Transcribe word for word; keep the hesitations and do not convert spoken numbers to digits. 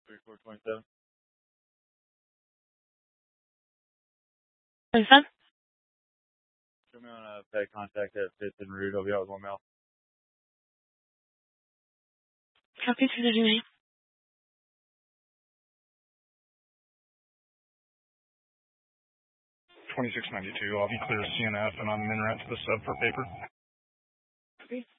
thirty-four twenty-seven. What is that? Show me on a pay contact at Fifth and Root. I'll be out with one mail. Copy to the duty. twenty-six ninety-two. I'll be clear C N F, and I'm in route to the sub for paper. Copy.